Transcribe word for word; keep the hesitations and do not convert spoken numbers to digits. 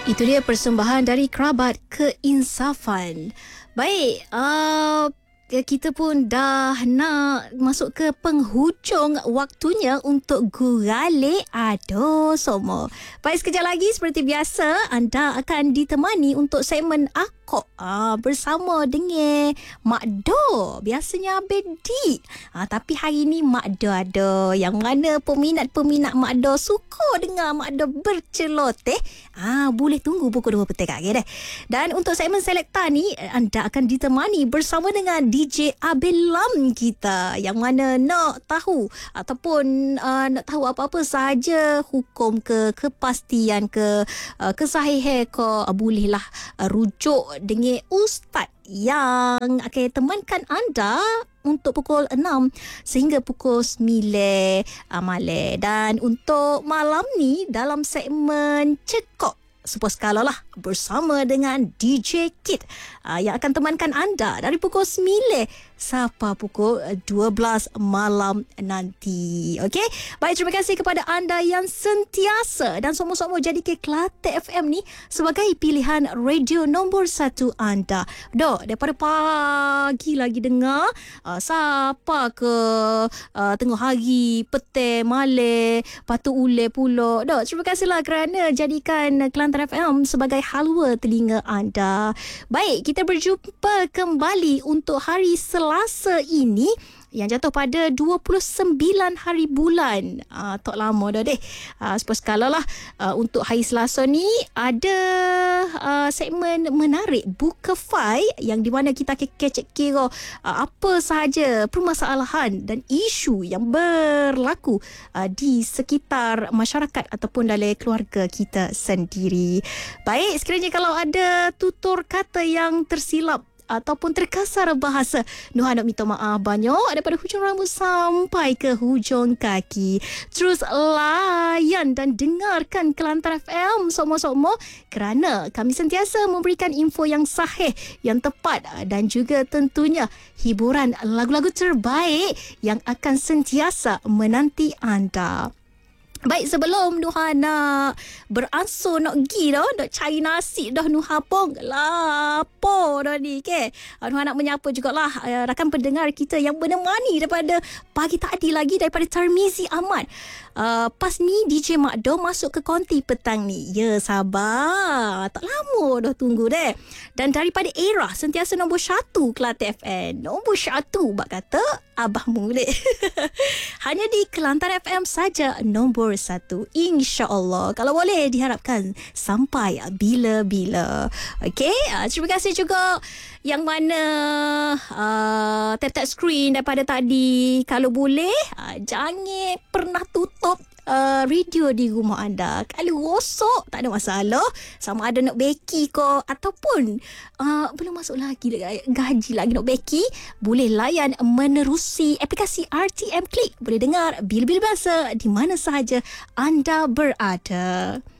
Itu dia persembahan dari Kerabat Keinsafan. Baik, uh, kita pun dah nak masuk ke penghujung waktunya untuk guralik Ado Somo. Baik, sekejap lagi seperti biasa anda akan ditemani untuk segmen Akok ah, bersama dengan Mak Do. Biasanya Abedi. Ah, tapi hari ni Mak Do ada. Yang mana peminat-peminat Mak Do suka dengar Mak Do berceloteh. Ah, boleh tunggu pukul dua petang okay, deh. Dan untuk segmen Selekta ni anda akan ditemani bersama dengan D J Abel Lam kita, yang mana nak tahu ataupun uh, nak tahu apa-apa sahaja hukum ke, kepastian ke, uh, kesahihan ke, uh, bolehlah uh, rujuk dengan ustaz yang akan temankan anda untuk pukul enam sehingga pukul sembilan uh, malam. Dan untuk malam ni dalam segmen Cekok Suppose Kalau lah bersama dengan D J Kit uh, yang akan temankan anda dari pukul sembilan sampai pukul dua belas malam nanti. Okey, baik, terima kasih kepada anda yang sentiasa dan semua-semua jadikan Kelate F M ni sebagai pilihan radio nombor satu anda. Dok, daripada pagi lagi dengar uh, siapa ke uh, tengah hari, petang, malam, patu ule pula. Dok, terima kasihlah kerana jadikan Kelantan F M sebagai halwa telinga anda. Baik, kita berjumpa kembali untuk hari Selasa ini yang jatuh pada dua puluh sembilan hari bulan. Ah, tak lama dah deh. Ah, suppose kalau lah uh, untuk hari Selasa ni ada uh, segmen menarik Buka File yang di mana kita kecek kira uh, apa sahaja permasalahan dan isu yang berlaku uh, di sekitar masyarakat ataupun dalam keluarga kita sendiri. Baik, sekiranya kalau ada tutur kata yang tersilap ataupun terkasar bahasa, Nuha nak minta maaf banyak daripada hujung rambut sampai ke hujung kaki. Terus layan dan dengarkan Kelantan F M semua-semua kerana kami sentiasa memberikan info yang sahih, yang tepat dan juga tentunya hiburan lagu-lagu terbaik yang akan sentiasa menanti anda. Baik, sebelum Nuha nak beransur nak pergi dah, nak cari nasi dah Nuha pun lapar dah ni, okay? Nuha nak menyapa jugalah uh, rakan pendengar kita yang menemani daripada pagi tadi lagi daripada Tarmizi Ahmad. Uh, pas ni D J Mak Do masuk ke konti petang ni. Ya, sabar. Tak lama dah tunggu deh. Dan daripada Era, sentiasa nombor satu Kelantan F M. Nombor satu, bak kata abahmu deh. Hanya di Kelantan F M saja nombor satu, insya-Allah. Kalau boleh diharapkan sampai bila-bila. Okey, uh, terima kasih juga yang mana uh, tap-tap screen daripada tadi. Kalau boleh uh, jangan pernah tutup Uh, radio di rumah anda. Kalau rosak tak ada masalah, sama ada nak beki ke ataupun uh, belum masuk lagi gaji lagi nak beki, boleh layan menerusi aplikasi R T M Click. Boleh dengar bila-bila masa di mana sahaja anda berada.